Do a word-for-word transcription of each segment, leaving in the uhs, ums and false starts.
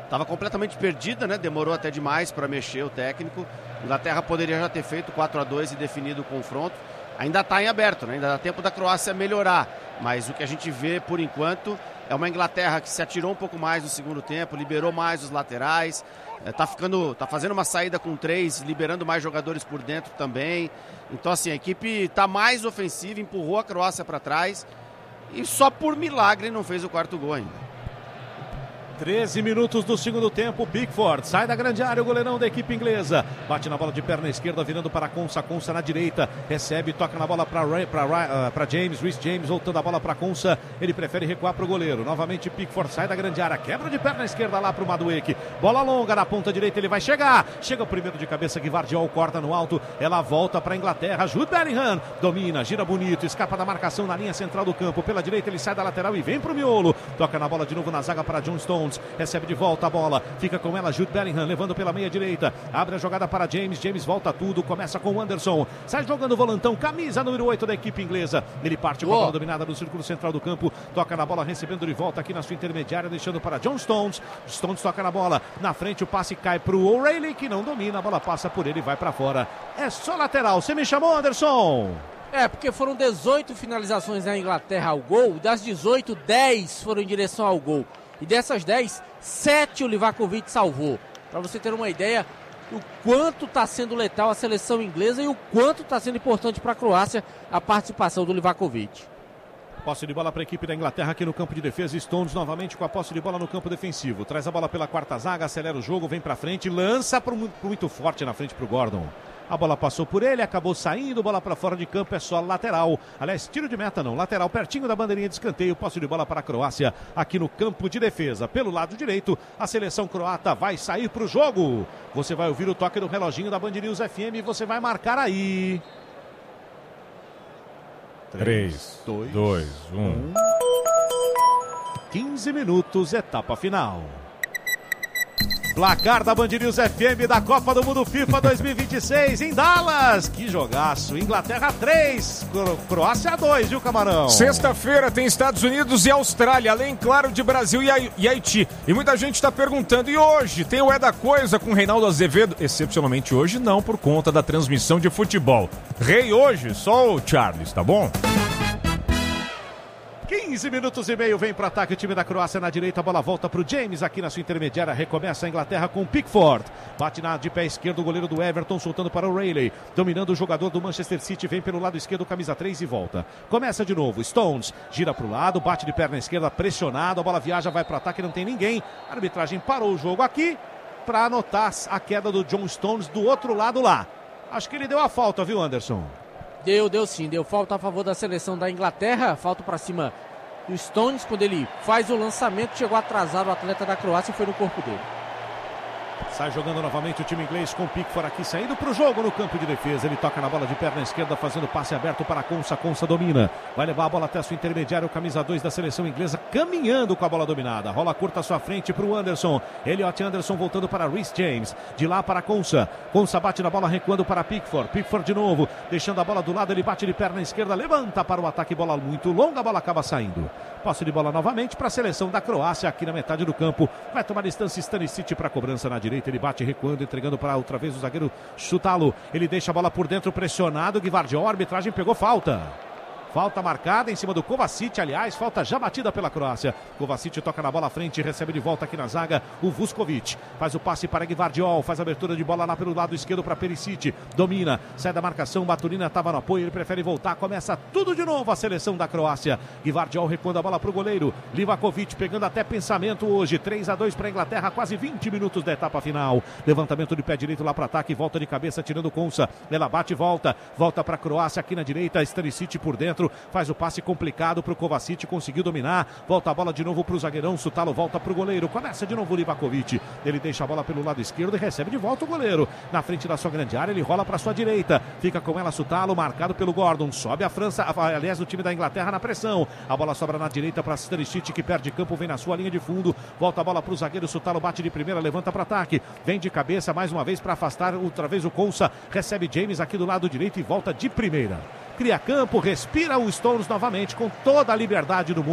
estava completamente perdida, né? Demorou até demais para mexer o técnico. A Inglaterra poderia já ter feito quatro a dois e definido o confronto. Ainda está em aberto, né? Ainda dá tempo da Croácia melhorar, mas o que a gente vê por enquanto é uma Inglaterra que se atirou um pouco mais no segundo tempo, liberou mais os laterais, está ficando, tá fazendo uma saída com três, liberando mais jogadores por dentro também. Então assim, a equipe está mais ofensiva, empurrou a Croácia para trás e só por milagre não fez o quarto gol ainda. treze minutos do segundo tempo, Pickford sai da grande área, o goleirão da equipe inglesa, bate na bola de perna esquerda, virando para Konsa, Konsa na direita, recebe, toca na bola para uh, James, Reece James voltando a bola para Konsa, ele prefere recuar para o goleiro, novamente Pickford sai da grande área, quebra de perna esquerda lá para o Madueke, bola longa na ponta direita, ele vai chegar, chega o primeiro de cabeça, Gvardiol corta no alto, ela volta para a Inglaterra, Jude Bellingham, domina, gira bonito, escapa da marcação na linha central do campo, pela direita ele sai da lateral e vem para o miolo, toca na bola de novo na zaga para John Stones, recebe de volta a bola, fica com ela Jude Bellingham, levando pela meia direita, abre a jogada para James, James volta tudo, começa com o Anderson, sai jogando o volantão, camisa número oito da equipe inglesa, ele parte com a bola dominada no círculo central do campo, toca na bola, recebendo de volta aqui na sua intermediária, deixando para John Stones, Stones toca na bola, na frente o passe cai para o O'Reilly, que não domina, a bola passa por ele e vai para fora, é só lateral, você me chamou, Anderson? É, porque foram dezoito finalizações na Inglaterra ao gol, das dezoito, dez foram em direção ao gol. E dessas dez, sete o Livakovic salvou. Para você ter uma ideia do quanto está sendo letal a seleção inglesa e o quanto está sendo importante para a Croácia a participação do Livakovic. Posse de bola para a equipe da Inglaterra aqui no campo de defesa. Stones novamente com a posse de bola no campo defensivo. Traz a bola pela quarta zaga, acelera o jogo, vem para frente, lança pro, pro muito forte na frente para o Gordon. A bola passou por ele, acabou saindo, bola para fora de campo, é só lateral. Aliás, tiro de meta não, lateral pertinho da bandeirinha de escanteio, posse de bola para a Croácia aqui no campo de defesa. Pelo lado direito, a seleção croata vai sair para o jogo. Você vai ouvir o toque do reloginho da Band News F M e você vai marcar aí. três, dois, um. quinze minutos, etapa final. Placar da Band News F M da Copa do Mundo FIFA dois mil e vinte e seis em Dallas. Que jogaço. Inglaterra três, Cro- Croácia dois, viu, Camarão? Sexta-feira tem Estados Unidos e Austrália, além, claro, de Brasil e, Hai- e Haiti. E muita gente está perguntando, e hoje? Tem o É da Coisa com Reinaldo Azevedo? Excepcionalmente hoje não, por conta da transmissão de futebol. Rei hoje, só o Charles, tá bom? quinze minutos e meio, vem para o ataque o time da Croácia na direita, a bola volta para o James aqui na sua intermediária, recomeça a Inglaterra com Pickford, bate na de pé esquerdo o goleiro do Everton, soltando para o O'Reilly, dominando o jogador do Manchester City, vem pelo lado esquerdo, camisa três e volta, começa de novo, Stones, gira para o lado, bate de perna esquerda, pressionado, a bola viaja, vai para o ataque, não tem ninguém, a arbitragem parou o jogo aqui, para anotar a queda do John Stones do outro lado lá, acho que ele deu a falta, viu, Anderson? Deu, deu sim, deu falta a favor da seleção da Inglaterra, falta para cima do Stones, quando ele faz o lançamento, chegou atrasado o atleta da Croácia e foi no corpo dele. Sai jogando novamente o time inglês com o Pickford aqui saindo para o jogo no campo de defesa. Ele toca na bola de perna esquerda, fazendo passe aberto para Konsa. Konsa domina. Vai levar a bola até a sua intermediária. O camisa dois da seleção inglesa caminhando com a bola dominada. Rola curta à sua frente para o Anderson. Elliot Anderson voltando para Reece James. De lá para Konsa. Konsa bate na bola recuando para Pickford. Pickford de novo. Deixando a bola do lado. Ele bate de perna esquerda. Levanta para o ataque. Bola muito longa. A bola acaba saindo. Posse de bola novamente para a seleção da Croácia aqui na metade do campo. Vai tomar distância Stanisic para a cobrança na direita. Ele bate recuando, entregando para outra vez o zagueiro Chutalo. Ele deixa a bola por dentro, pressionado. Gvardiol, a arbitragem pegou falta. Falta marcada em cima do Kovacic, aliás, falta já batida pela Croácia. Kovacic toca na bola à frente, recebe de volta aqui na zaga o Vuskovic. Faz o passe para Gvardiol, faz a abertura de bola lá pelo lado esquerdo para Perisic. Domina, sai da marcação, Baturina estava no apoio, ele prefere voltar, começa tudo de novo a seleção da Croácia. Gvardiol recuando a bola para o goleiro. Livakovic pegando até pensamento hoje. três a dois para a Inglaterra, quase vinte minutos da etapa final. Levantamento de pé direito lá para ataque, volta de cabeça, tirando o Konsa. Ela bate e volta, volta para a Croácia aqui na direita, Stanisic por dentro. Faz o passe complicado para o Kovacic, conseguiu dominar, volta a bola de novo para o zagueirão, Sutalo volta para o goleiro, começa de novo o Livakovic, ele deixa a bola pelo lado esquerdo e recebe de volta o goleiro, na frente da sua grande área, ele rola para a sua direita, fica com ela Sutalo, marcado pelo Gordon, sobe a França, aliás o time da Inglaterra na pressão, a bola sobra na direita para Stanisic, que perde campo, vem na sua linha de fundo, volta a bola para o zagueiro, Sutalo bate de primeira, levanta para ataque, vem de cabeça mais uma vez para afastar outra vez o Konsa, recebe James aqui do lado direito e volta de primeira. Cria campo, respira o Stones novamente com toda a liberdade do mundo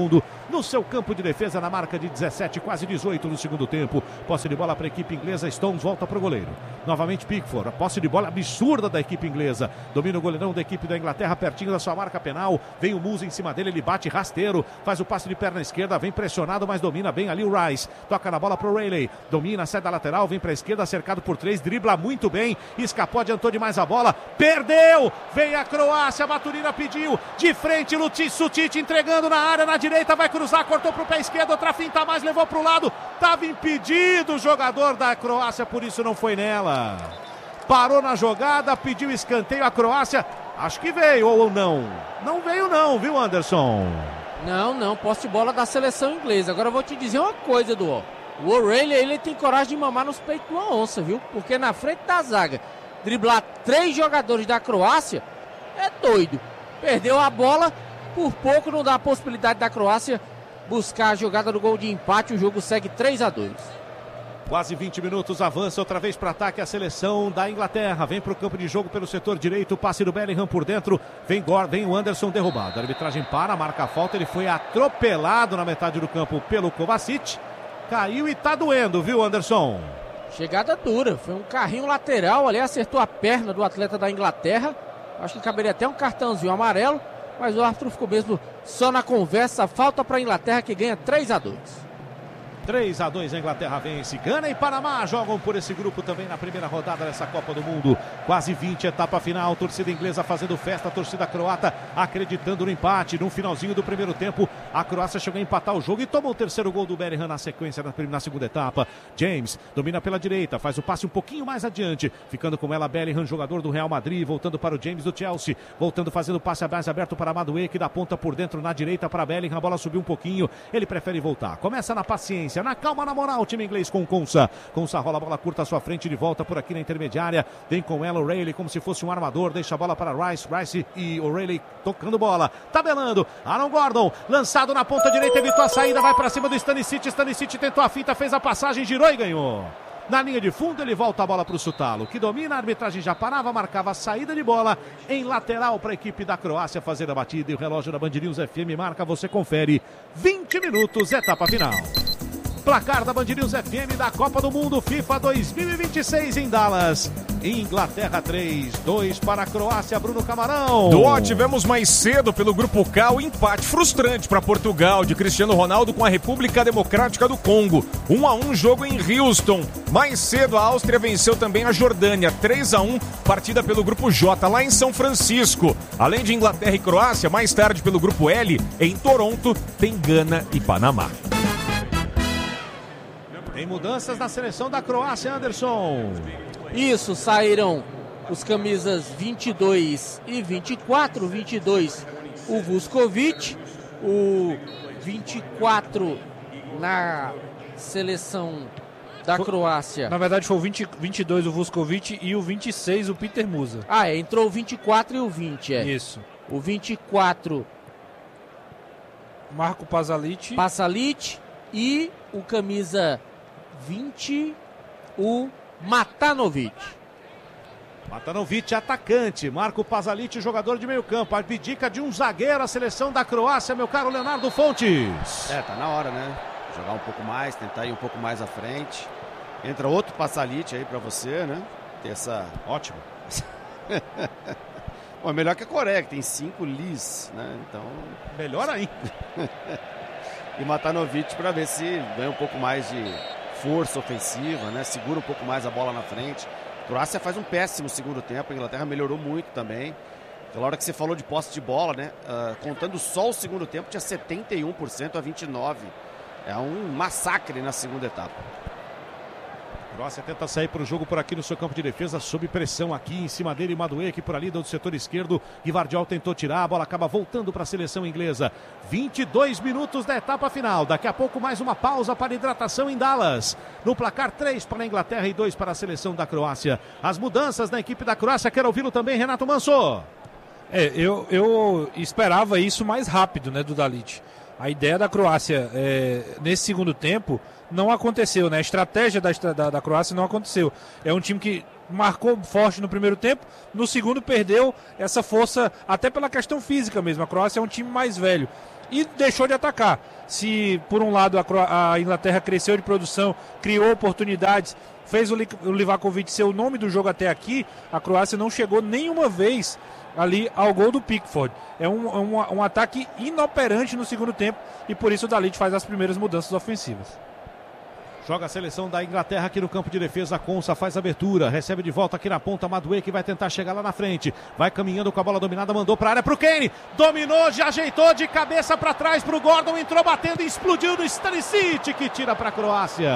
no seu campo de defesa, na marca de dezessete, quase dezoito no segundo tempo. Posse de bola para a equipe inglesa, Stones volta para o goleiro. Novamente Pickford, a posse de bola absurda da equipe inglesa. Domina o goleirão da equipe da Inglaterra, pertinho da sua marca penal. Vem o Musa em cima dele, ele bate rasteiro, faz o passe de perna esquerda, vem pressionado, mas domina bem ali o Rice. Toca na bola para o Rayleigh, domina, sai da lateral, vem para a esquerda, cercado por três, dribla muito bem, escapou, adiantou demais a bola, perdeu, vem a Croácia, a Baturina pediu, de frente, Sučić entregando na área, na direita, vai cruzar, cortou para o pé esquerdo, outra finta mais, levou para o lado, estava impedido o jogador da Croácia, por isso não foi nela. Parou na jogada, pediu escanteio, a Croácia, acho que veio ou não. Não veio não, viu, Anderson? Não, não, posse de bola da seleção inglesa. Agora eu vou te dizer uma coisa, Edu. O O'Reilly, ele tem coragem de mamar nos peitos de uma onça, viu? Porque na frente da zaga, driblar três jogadores da Croácia é doido. Perdeu a bola, por pouco não dá a possibilidade da Croácia buscar a jogada do gol de empate. O jogo segue três a dois. Quase vinte minutos, avança outra vez para ataque a seleção da Inglaterra. Vem para o campo de jogo pelo setor direito, passe do Bellingham por dentro. Vem, Gordon, vem o Anderson derrubado. A arbitragem para, marca a falta. Ele foi atropelado na metade do campo pelo Kovacic. Caiu e tá doendo, viu, Anderson? Chegada dura, foi um carrinho lateral ali, acertou a perna do atleta da Inglaterra. Acho que caberia até um cartãozinho amarelo, mas o árbitro ficou mesmo só na conversa. Falta para a Inglaterra, que ganha três a dois. três a dois, a Inglaterra vence. Gana e Panamá jogam por esse grupo também na primeira rodada dessa Copa do Mundo. Quase vinte, etapa final. Torcida inglesa fazendo festa, a torcida croata acreditando no empate. No finalzinho do primeiro tempo, a Croácia chegou a empatar o jogo e tomou o terceiro gol do Bellingham na sequência na, na segunda etapa. James domina pela direita, faz o passe um pouquinho mais adiante, ficando com ela Bellingham, jogador do Real Madrid, voltando para o James do Chelsea, voltando fazendo o passe mais aberto para Madueke, que dá ponta por dentro na direita para Bellingham. A bola subiu um pouquinho, ele prefere voltar. Começa na paciência, na calma, na moral, o time inglês com Konsa. Konsa rola a bola curta à sua frente, de volta por aqui na intermediária. Vem com ela o Rayleigh como se fosse um armador, deixa a bola para Rice. Rice e o Rayleigh tocando bola, tabelando. Aaron Gordon, lançado na ponta direita, evitou a saída, vai para cima do Stanisic. Stanisic tentou a finta, fez a passagem, girou e ganhou. Na linha de fundo, ele volta a bola para o Sutalo, que domina, a arbitragem já parava, marcava a saída de bola em lateral para a equipe da Croácia fazer a batida. E o relógio da Band News F M marca, você confere, vinte minutos, etapa final. Placar da Band News F M da Copa do Mundo FIFA dois mil e vinte e seis em Dallas. Inglaterra três, dois para a Croácia, Bruno Camarão. Do tivemos mais cedo pelo Grupo K o empate frustrante para Portugal de Cristiano Ronaldo com a República Democrática do Congo. um a um jogo em Houston. Mais cedo a Áustria venceu também a Jordânia, três a um, partida pelo Grupo J lá em São Francisco. Além de Inglaterra e Croácia, mais tarde pelo Grupo L, em Toronto, tem Gana e Panamá. Tem mudanças na seleção da Croácia, Anderson. Isso, saíram os camisas vinte e dois e vinte e quatro. vinte e dois, o Vuskovic. O vinte e quatro na seleção da Croácia. Na verdade foi o vinte, vinte e dois o Vuskovic e o vinte e seis o Peter Musa. Ah, é, entrou o vinte e quatro e o vinte, é. Isso. O vinte e quatro... Marco Pasalic. Pasalic e o camisa vinte, o Matanovic. Matanovic, atacante. Marco Pasalic, jogador de meio campo. A abdica de um zagueiro, a seleção da Croácia, meu caro Leonardo Fontes. É, tá na hora, né? Jogar um pouco mais, tentar ir um pouco mais à frente. Entra outro Pasalic aí pra você, né? Ter essa... Ótimo. Bom, melhor que a Coreia, que tem cinco Lis, né? Então... Melhor ainda. E Matanovic pra ver se ganha um pouco mais de força ofensiva, né? Segura um pouco mais a bola na frente. A Croácia faz um péssimo segundo tempo, a Inglaterra melhorou muito também. Pela hora que você falou de posse de bola, né? Uh, contando só o segundo tempo, tinha setenta e um por cento a vinte e nove por cento. É um massacre na segunda etapa. A Croácia tenta sair para o jogo por aqui no seu campo de defesa, sob pressão aqui em cima dele, Madueke por ali do setor esquerdo. Gvardiol tentou tirar, a bola acaba voltando para a seleção inglesa. vinte e dois minutos da etapa final. Daqui a pouco mais uma pausa para hidratação em Dallas. No placar, três para a Inglaterra e dois para a seleção da Croácia. As mudanças na equipe da Croácia, quero ouvi-lo também, Renato Manso. É, eu, eu esperava isso mais rápido, né, do Dalic. A ideia da Croácia é, nesse segundo tempo não aconteceu, né? A estratégia da, da, da Croácia não aconteceu. É um time que marcou forte no primeiro tempo, no segundo perdeu essa força, até pela questão física mesmo. A Croácia é um time mais velho e deixou de atacar. Se por um lado a, Cro... a Inglaterra cresceu de produção, criou oportunidades, fez o, Li... o Livakovic ser o nome do jogo até aqui, a Croácia não chegou nenhuma vez ali ao gol do Pickford. É um, um, um ataque inoperante no segundo tempo e por isso o Dalit faz as primeiras mudanças ofensivas. Joga a seleção da Inglaterra aqui no campo de defesa. Konsa faz abertura, recebe de volta aqui na ponta Madueke, que vai tentar chegar lá na frente. Vai caminhando com a bola dominada, mandou para a área para o Kane. Dominou, já ajeitou de cabeça para trás para o Gordon. Entrou batendo e explodiu no Stanisic, que tira para a Croácia.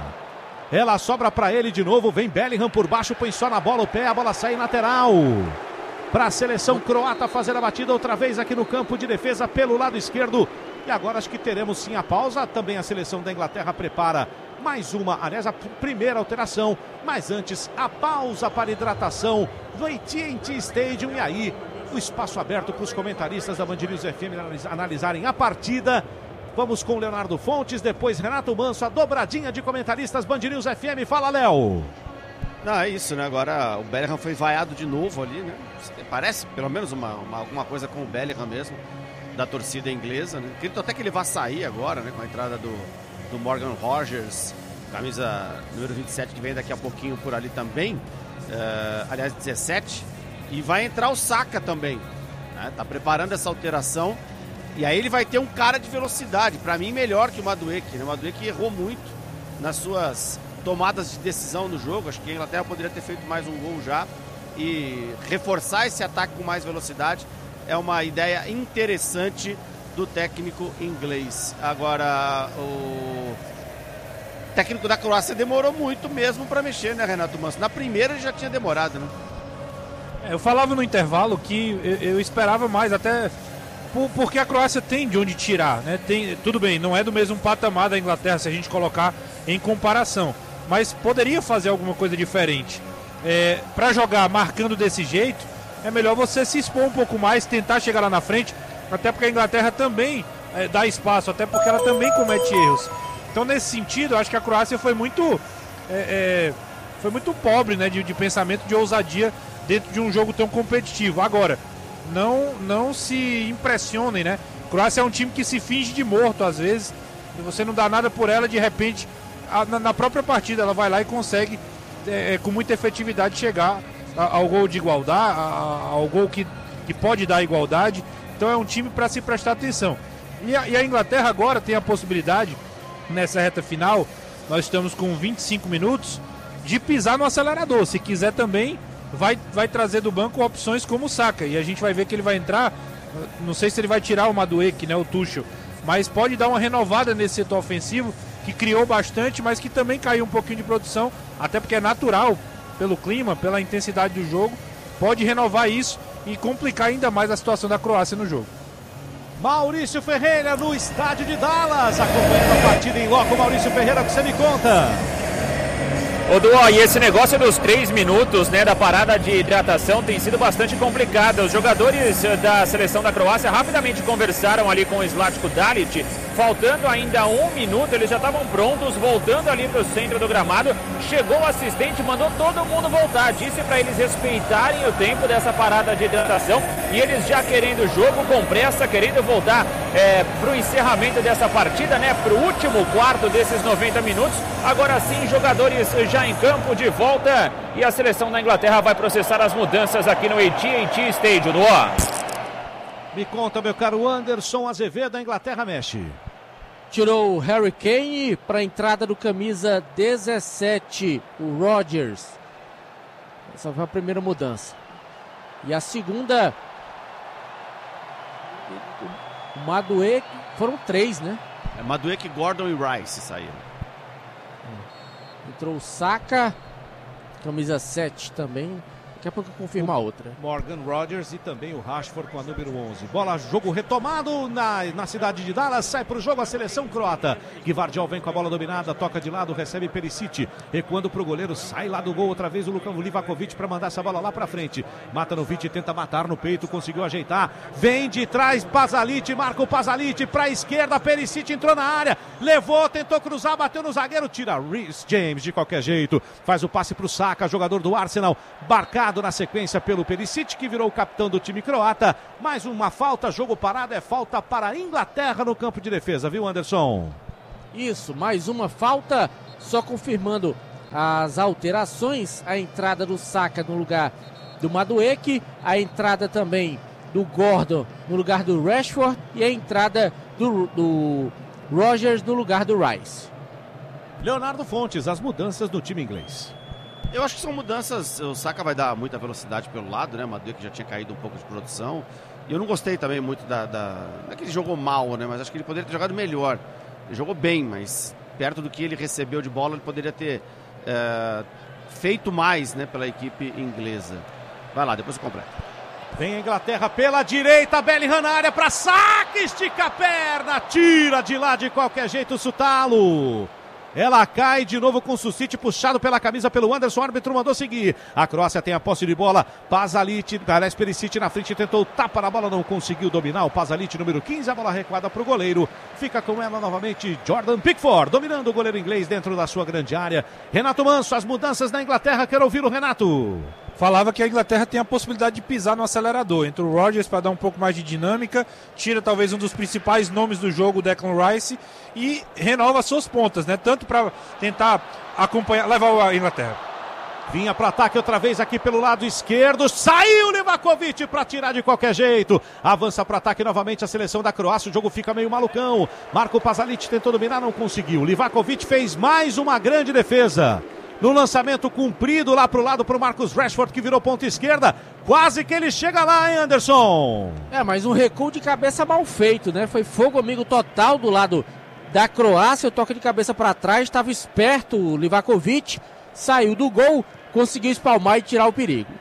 Ela sobra para ele de novo. Vem Bellingham por baixo, põe só na bola o pé. A bola sai em lateral. Para a seleção croata fazer a batida outra vez aqui no campo de defesa pelo lado esquerdo. E agora acho que teremos sim a pausa. Também a seleção da Inglaterra prepara mais uma, aliás, a primeira alteração. Mas antes, a pausa para hidratação do A T and T Stadium. E aí, o espaço aberto para os comentaristas da Band News F M analisarem a partida. Vamos com Leonardo Fontes, depois Renato Manso, a dobradinha de comentaristas Band News F M. Fala, Léo. Não, é isso, né? Agora o Bellingham foi vaiado de novo ali, né? Parece pelo menos uma, uma, alguma coisa com o Bellingham mesmo, da torcida inglesa, né? Acredito até que ele vai sair agora, né? Com a entrada do, do Morgan Rogers, camisa número vinte e sete, que vem daqui a pouquinho por ali também. Uh, aliás, dezessete. E vai entrar o Saka também, né? Tá preparando essa alteração. E aí ele vai ter um cara de velocidade, para mim melhor que o Madueke, né? O Madueke errou muito nas suas tomadas de decisão no jogo. Acho que a Inglaterra poderia ter feito mais um gol já e reforçar esse ataque com mais velocidade. É uma ideia interessante do técnico inglês. Agora, o técnico da Croácia demorou muito mesmo para mexer, né, Renato Manso? Na primeira ele já tinha demorado, né? É, eu falava no intervalo que eu, eu esperava mais, até por, porque a Croácia tem de onde tirar, né? Tem, tudo bem, não é do mesmo patamar da Inglaterra se a gente colocar em comparação, mas poderia fazer alguma coisa diferente. É, para jogar marcando desse jeito, é melhor você se expor um pouco mais, tentar chegar lá na frente, até porque a Inglaterra também é, dá espaço, até porque ela também comete erros. Então, nesse sentido, eu acho que a Croácia foi muito é, é, foi muito pobre, né, de, de pensamento, de ousadia dentro de um jogo tão competitivo. Agora, não, não se impressionem, né? A Croácia é um time que se finge de morto às vezes, e você não dá nada por ela, de repente, a, na, na própria partida ela vai lá e consegue é, com muita efetividade chegar ao gol de igualdade, ao gol que, que pode dar igualdade. Então é um time para se prestar atenção. E a, e a Inglaterra agora tem a possibilidade, nessa reta final, nós estamos com vinte e cinco minutos, de pisar no acelerador. Se quiser também, vai, vai trazer do banco opções como o Saka. E a gente vai ver que ele vai entrar, não sei se ele vai tirar o Madueke, né, o Tuchel, mas pode dar uma renovada nesse setor ofensivo, que criou bastante, mas que também caiu um pouquinho de produção, até porque é natural, pelo clima, pela intensidade do jogo, pode renovar isso e complicar ainda mais a situação da Croácia no jogo. Maurício Ferreira no estádio de Dallas, acompanhando a partida em loco. Maurício Ferreira, o que você me conta? Ô Duó, e esse negócio dos três minutos, né, da parada de hidratação tem sido bastante complicado. Os jogadores da seleção da Croácia rapidamente conversaram ali com o Zlatko Dalic. Faltando ainda um minuto, eles já estavam prontos, voltando ali para o centro do gramado. Chegou o assistente, mandou todo mundo voltar. Disse para eles respeitarem o tempo dessa parada de hidratação. E eles já querendo o jogo com pressa, querendo voltar é, para o encerramento dessa partida, né, para o último quarto desses noventa minutos. Agora sim, jogadores já em campo, de volta. E a seleção da Inglaterra vai processar as mudanças aqui no A T and T Stadium. Duó. Me conta, meu caro Anderson Azevedo, a Inglaterra mexe. Tirou o Harry Kane para a entrada do camisa dezessete, o Rodgers. Essa foi a primeira mudança. E a segunda, o Madueke, foram três, né? É Madueke, Gordon e Rice saíram. Entrou o Saka, camisa sete também. Daqui a pouco eu confirmo a outra. Morgan Rogers e também o Rashford com a número onze. Bola, jogo retomado na, na cidade de Dallas. Sai para o jogo a seleção croata. Gvardiol vem com a bola dominada, toca de lado, recebe Perisic. Recuando para o goleiro, sai lá do gol outra vez o Luka Livakovic para mandar essa bola lá para frente. Matanovic tenta matar no peito, conseguiu ajeitar. Vem de trás, Pasalic, marca o Pasalic para a esquerda. Perisic entrou na área, levou, tentou cruzar, bateu no zagueiro, tira Reece James de qualquer jeito. Faz o passe para o Saka, jogador do Arsenal, marcado na sequência pelo Perisic, que virou o capitão do time croata. Mais uma falta, jogo parado, é falta para a Inglaterra no campo de defesa, viu, Anderson? Isso, mais uma falta, só confirmando as alterações, a entrada do Saka no lugar do Madueke, a entrada também do Gordon no lugar do Rashford e a entrada do, do Rogers no lugar do Rice. Leonardo Fontes, as mudanças no time inglês. Eu acho que são mudanças, o Saka vai dar muita velocidade pelo lado, né? O Madueke já tinha caído um pouco de produção. E eu não gostei também muito da, da... Não é que ele jogou mal, né? Mas acho que ele poderia ter jogado melhor. Ele jogou bem, mas perto do que ele recebeu de bola, ele poderia ter é, feito mais, né, pela equipe inglesa. Vai lá, depois eu completo. Vem a Inglaterra pela direita, Bellingham na área para saque, estica a perna, tira de lá de qualquer jeito o Sutalo. Ela cai de novo com o Susic, puxado pela camisa pelo Anderson, o árbitro mandou seguir. A Croácia tem a posse de bola, Pasalic, parece Perisic na frente, tentou tapa na bola, não conseguiu dominar. O Pasalic, número quinze, a bola recuada para o goleiro. Fica com ela novamente Jordan Pickford, dominando o goleiro inglês dentro da sua grande área. Renato Manso, as mudanças na Inglaterra, quero ouvir o Renato. Falava que a Inglaterra tem a possibilidade de pisar no acelerador. Entra o Rogers para dar um pouco mais de dinâmica, tira talvez um dos principais nomes do jogo, o Declan Rice, e renova suas pontas, né? Tanto para tentar acompanhar, levar a Inglaterra. Vinha para ataque outra vez aqui pelo lado esquerdo, saiu Livakovic para tirar de qualquer jeito. Avança para ataque novamente a seleção da Croácia, o jogo fica meio malucão. Marco Pasalic tentou dominar, não conseguiu. Livakovic fez mais uma grande defesa. No lançamento comprido lá pro lado pro Marcus Rashford, que virou ponta esquerda. Quase que ele chega lá, hein, Anderson? É, mas um recuo de cabeça mal feito, né? Foi fogo amigo total do lado da Croácia. O toque de cabeça para trás, estava esperto o Livakovic. Saiu do gol, conseguiu espalmar e tirar o perigo.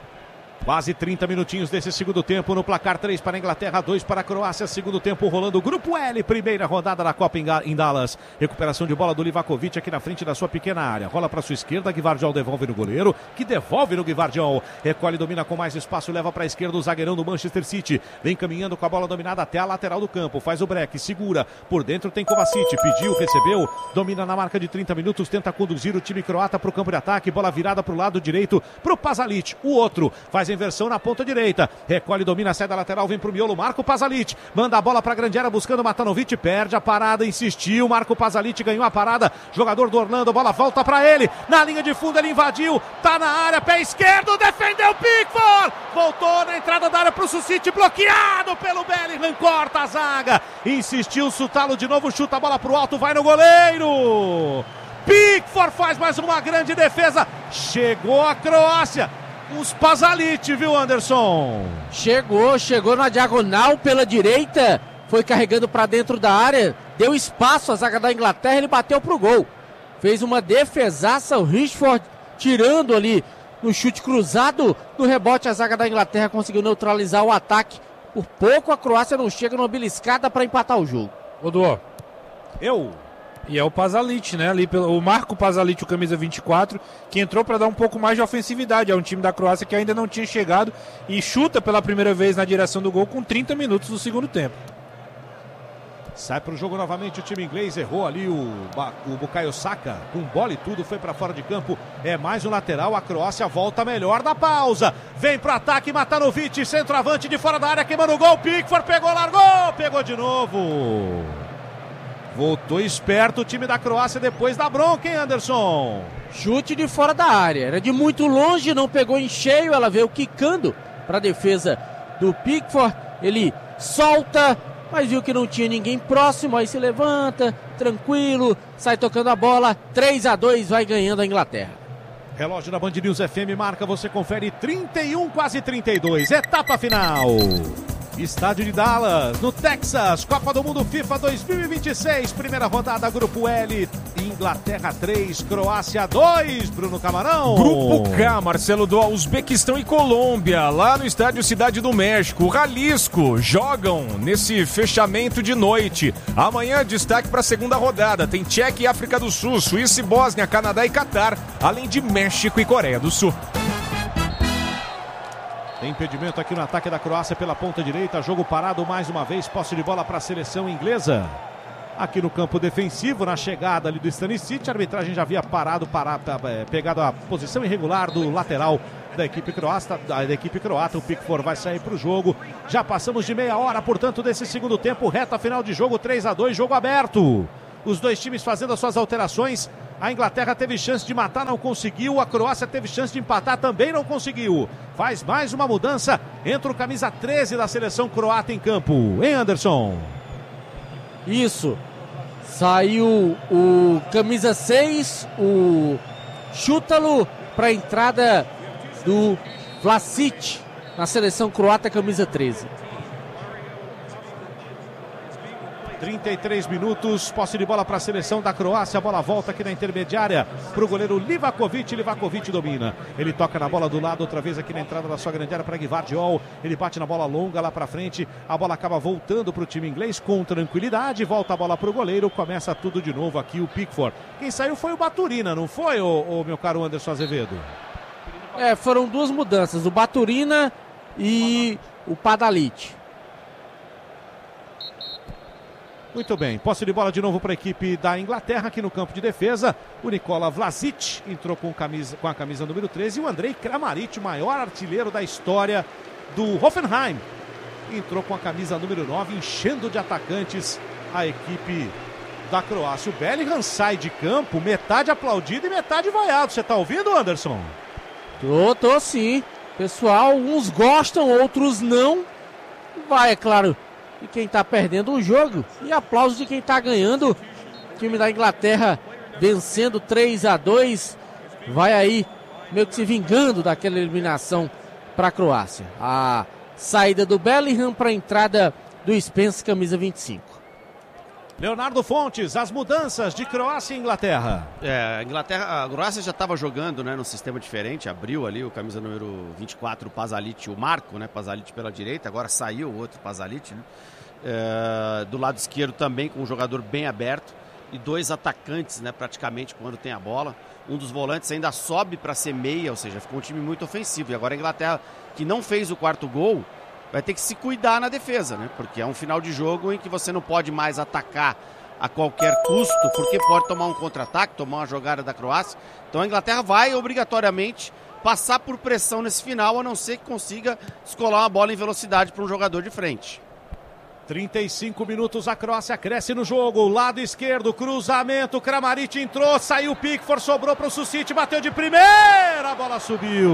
Quase trinta minutinhos desse segundo tempo no placar, três para a Inglaterra, dois para a Croácia. Segundo tempo rolando o Grupo L, primeira rodada da Copa em Dallas. Recuperação de bola do Livakovic aqui na frente da sua pequena área. Rola para sua esquerda, Gvardiol devolve no goleiro, que devolve no Gvardiol. Recolhe, domina com mais espaço, leva para a esquerda o zagueirão do Manchester City. Vem caminhando com a bola dominada até a lateral do campo. Faz o break, segura. Por dentro tem Kovacic, pediu, recebeu. Domina na marca de trinta minutos, tenta conduzir o time croata para o campo de ataque. Bola virada para o lado direito, para o Pasalic. O outro faz a inversão na ponta direita, recolhe, domina, sai da lateral, vem pro miolo, Marco Pasalic, manda a bola pra grande área buscando Matanovic, perde a parada, insistiu, Marco Pasalic ganhou a parada, jogador do Orlando, bola volta pra ele, na linha de fundo ele invadiu, tá na área, pé esquerdo, defendeu Pickford, voltou na entrada da área pro Susic, bloqueado pelo Bellingham, corta a zaga, insistiu, Sutalo de novo, chuta a bola pro alto, vai no goleiro, Pickford faz mais uma grande defesa, chegou a Croácia, os Pasalic, viu, Anderson? Chegou, chegou na diagonal pela direita, foi carregando para dentro da área, deu espaço à zaga da Inglaterra, ele bateu pro gol. Fez uma defesaça, o Rashford tirando ali no chute cruzado, no rebote a zaga da Inglaterra conseguiu neutralizar o ataque. Por pouco a Croácia não chega numa beliscada para empatar o jogo. Rodô. Eu... E é o Pasalic, né? Ali pelo, o Marco Pasalic, o camisa vinte e quatro, que entrou para dar um pouco mais de ofensividade. É um time da Croácia que ainda não tinha chegado e chuta pela primeira vez na direção do gol com trinta minutos do segundo tempo. Sai para o jogo novamente o time inglês, errou ali o, o Bukayo Saka, com bola e tudo, foi para fora de campo, é mais um lateral, a Croácia volta melhor da pausa, vem para ataque, Matanovic, centroavante de fora da área, queimando o gol, Pickford pegou, largou, pegou de novo. Voltou esperto o time da Croácia depois da bronca, hein, Anderson? Chute de fora da área, era de muito longe, não pegou em cheio, ela veio quicando para a defesa do Pickford, ele solta, mas viu que não tinha ninguém próximo, aí se levanta, tranquilo, sai tocando a bola, três a dois, vai ganhando a Inglaterra. Relógio da Band News F M marca, você confere trinta e um, quase trinta e dois, etapa final. Estádio de Dallas, no Texas, Copa do Mundo FIFA dois mil e vinte e seis, primeira rodada, Grupo L, Inglaterra três, Croácia dois, Bruno Camarão. Grupo K, Marcelo, do Uzbequistão e Colômbia, lá no estádio Cidade do México, Jalisco, jogam nesse fechamento de noite. Amanhã, destaque para a segunda rodada, tem Tchequia e África do Sul, Suíça e Bósnia, Canadá e Catar, além de México e Coreia do Sul. Tem impedimento aqui no ataque da Croácia pela ponta direita. Jogo parado mais uma vez. Posse de bola para a seleção inglesa. Aqui no campo defensivo, na chegada ali do Stanisic, a arbitragem já havia parado, parado, é, pegado a posição irregular do lateral da equipe croata. Da, da equipe croata. O Pickford vai sair para o jogo. Já passamos de meia hora, portanto, desse segundo tempo. Reta final de jogo, três a dois, jogo aberto. Os dois times fazendo as suas alterações. A Inglaterra teve chance de matar, não conseguiu. A Croácia teve chance de empatar, também não conseguiu. Faz mais uma mudança. Entra o camisa treze da seleção croata em campo. Hein, Anderson? Isso. Saiu o camisa seis, o Šutalo, para a entrada do Vlasic na seleção croata, camisa treze. trinta e três minutos, posse de bola para a seleção da Croácia, a bola volta aqui na intermediária para o goleiro Livakovic, Livakovic domina, ele toca na bola do lado, outra vez aqui na entrada da sua grande área para Gvardiol, ele bate na bola longa lá para frente, a bola acaba voltando para o time inglês com tranquilidade, volta a bola para o goleiro, começa tudo de novo aqui o Pickford. Quem saiu foi o Baturina, não foi, o, o meu caro Anderson Azevedo? É, foram duas mudanças, o Baturina e o Padalic. Muito bem, posse de bola de novo para a equipe da Inglaterra aqui no campo de defesa. O Nikola Vlasic entrou com, camisa, com a camisa número treze e o Andrej Kramaric, o maior artilheiro da história do Hoffenheim, entrou com a camisa número nove, enchendo de atacantes a equipe da Croácia. O Bellingham sai de campo, metade aplaudido e metade vaiado. Você está ouvindo, Anderson? Tô, tô sim. Pessoal, uns gostam, outros não. Vai, é claro, de quem está perdendo o jogo e aplausos de quem está ganhando. O time da Inglaterra vencendo três a dois, vai aí meio que se vingando daquela eliminação para a Croácia. A saída do Bellingham para a entrada do Spence, camisa vinte e cinco. Leonardo Fontes, as mudanças de Croácia e Inglaterra. É, a Inglaterra, a Croácia já estava jogando, né, num sistema diferente, abriu ali o camisa número vinte e quatro, o Pasalic, o Marco, né, Pasalic pela direita, agora saiu o outro Pasalic, né, é, do lado esquerdo também com um jogador bem aberto e dois atacantes, né, praticamente quando tem a bola. Um dos volantes ainda sobe para ser meia, ou seja, ficou um time muito ofensivo. E agora a Inglaterra, que não fez o quarto gol, vai ter que se cuidar na defesa, né? Porque é um final de jogo em que você não pode mais atacar a qualquer custo, porque pode tomar um contra-ataque, tomar uma jogada da Croácia. Então a Inglaterra vai obrigatoriamente passar por pressão nesse final, a não ser que consiga descolar uma bola em velocidade para um jogador de frente. trinta e cinco minutos, a Croácia cresce no jogo, lado esquerdo, cruzamento, Kramaric entrou, saiu o Pickford, sobrou para o Susic, bateu de primeira, a bola subiu.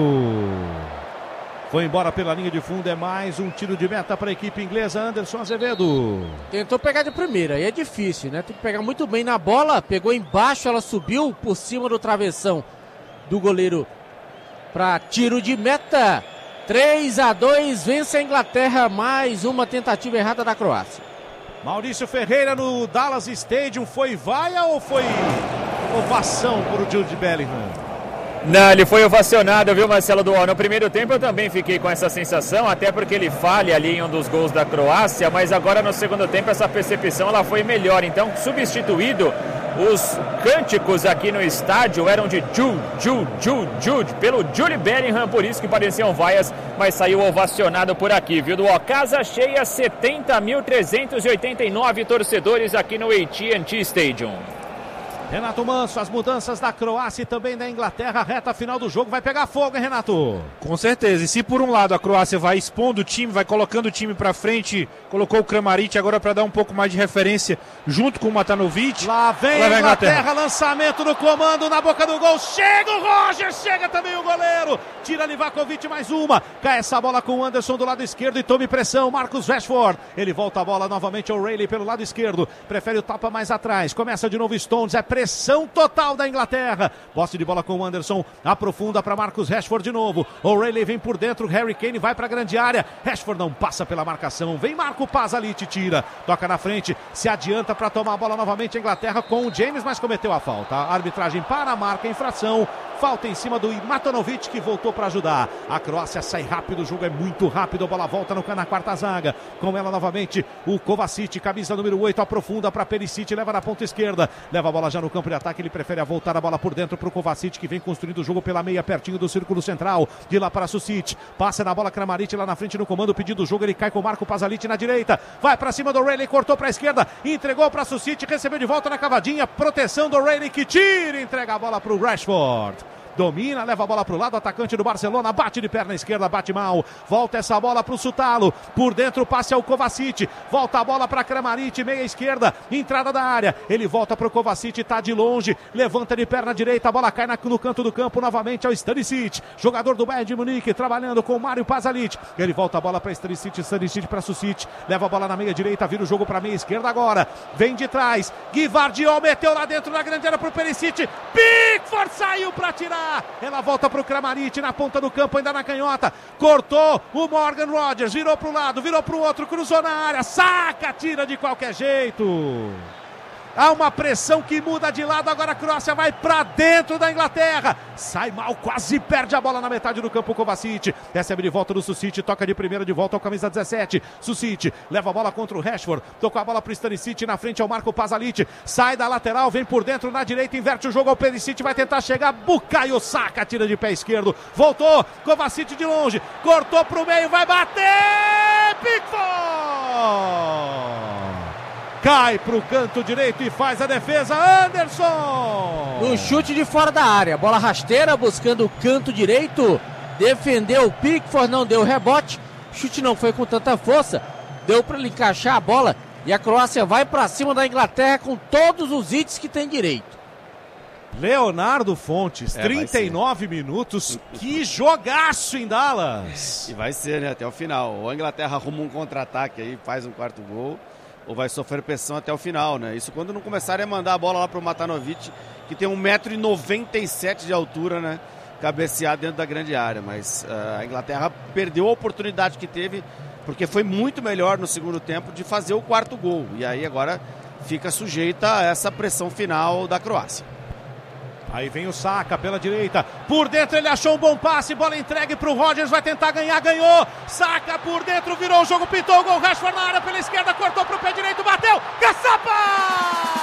Foi embora pela linha de fundo, é mais um tiro de meta para a equipe inglesa. Anderson Azevedo. Tentou pegar de primeira, e é difícil, né? Tem que pegar muito bem na bola, pegou embaixo, ela subiu por cima do travessão do goleiro para tiro de meta. três a dois, vence a Inglaterra, mais uma tentativa errada da Croácia. Maurício Ferreira no Dallas Stadium, foi vaia ou foi ovação para o Jude Bellingham? Não, ele foi ovacionado, viu, Marcelo Duó? No primeiro tempo eu também fiquei com essa sensação, até porque ele falha ali em um dos gols da Croácia, mas agora no segundo tempo essa percepção ela foi melhor. Então, substituído, os cânticos aqui no estádio eram de Jude, Jude, Jude, Jude, pelo Jude Bellingham, por isso que pareciam vaias, mas saiu ovacionado por aqui, viu, Duó? Casa cheia, setenta mil trezentos e oitenta e nove torcedores aqui no A T and T Stadium. Renato Manso, as mudanças da Croácia e também da Inglaterra, reta final do jogo, vai pegar fogo, hein, Renato? Com certeza, e se por um lado a Croácia vai expondo o time, vai colocando o time pra frente, colocou o Kramaric agora para dar um pouco mais de referência junto com o Matanovic. Lá vem a Inglaterra, Inglaterra, lançamento no comando, na boca do gol, chega o Roger, chega também o goleiro, tira Livakovic mais uma, cai essa bola com o Anderson do lado esquerdo e tome pressão, Marcus Rashford, ele volta a bola novamente ao O'Reilly pelo lado esquerdo, prefere o tapa mais atrás, começa de novo Stones, é pressão total da Inglaterra. Posse de bola com o Anderson, aprofunda para Marcus Rashford de novo. O'Reilly vem por dentro, Harry Kane vai para a grande área. Rashford não passa pela marcação, vem Marco Pasalic, tira, toca na frente, se adianta para tomar a bola novamente a Inglaterra com o James, mas cometeu a falta. A arbitragem para a marca, infração. Falta em cima do Matanovic, que voltou para ajudar. A Croácia sai rápido, o jogo é muito rápido. A bola volta no, na quarta zaga. Com ela novamente o Kovacic, camisa número oito, aprofunda para Perisic, leva na ponta esquerda. Leva a bola já no campo de ataque. Ele prefere a voltar a bola por dentro para o Kovacic, que vem construindo o jogo pela meia, pertinho do círculo central. De lá para Susic. Passa na bola Kramaric lá na frente no comando, pedindo o jogo. Ele cai com o Marco Pasalic na direita. Vai para cima do O'Reilly, cortou para a esquerda. Entregou para Susic, recebeu de volta na cavadinha. Proteção do O'Reilly, que tira, entrega a bola para o Rashford. Domina, leva a bola para o lado, atacante do Barcelona, bate de perna esquerda, bate mal, volta essa bola para o Sutalo, por dentro passe ao Kovacic, volta a bola para Kramaric, meia esquerda, entrada da área, ele volta para o Kovacic, tá de longe, levanta de perna direita, a bola cai na, no canto do campo, novamente ao Stanisic, jogador do Bayern de Munique, trabalhando com o Mário Pasalic, ele volta a bola para Stanisic, Stanisic para Susic, leva a bola na meia direita, vira o jogo para meia esquerda agora, vem de trás, Gvardiol meteu lá dentro na grande área para o Perisic, Pickford saiu para tirar. Ela volta para o Kramaric na ponta do campo, ainda na canhota. Cortou o Morgan Rogers, virou para o lado, virou para o outro, cruzou na área, saca, tira de qualquer jeito. Há uma pressão que muda de lado, agora a Croácia vai para dentro da Inglaterra. Sai mal, quase perde a bola na metade do campo, Kovacic. Recebe de volta do Susic, toca de primeira de volta ao camisa dezessete. Susic leva a bola contra o Rashford, tocou a bola para o Stanisic, na frente ao Marco Pasalic. Sai da lateral, vem por dentro na direita, inverte o jogo ao Perisic, vai tentar chegar, Bukayo Saka, tira de pé esquerdo. Voltou, Kovacic de longe, cortou para o meio, vai bater! Pickford! Cai para o canto direito e faz a defesa, Anderson! No chute de fora da área, bola rasteira buscando o canto direito, defendeu o Pickford, não deu rebote, o chute não foi com tanta força, deu para ele encaixar a bola e a Croácia vai para cima da Inglaterra com todos os hits que tem direito. Leonardo Fontes, é, trinta e nove minutos, que jogaço em Dallas! E vai ser, né, até o final. Ou a Inglaterra arruma um contra-ataque aí, faz um quarto gol, ou vai sofrer pressão até o final, né? Isso quando não começarem a mandar a bola lá pro Matanovic, que tem um metro e noventa e sete de altura, né? Cabecear dentro da grande área. Mas uh, a Inglaterra perdeu a oportunidade que teve, porque foi muito melhor no segundo tempo de fazer o quarto gol. E aí agora fica sujeita a essa pressão final da Croácia. Aí vem o Saka pela direita, por dentro ele achou um bom passe, bola entregue para o Rogers, vai tentar ganhar, ganhou, Saka por dentro, virou o jogo, pintou o gol, Rashford na área pela esquerda, cortou para o pé direito, bateu, caçapa!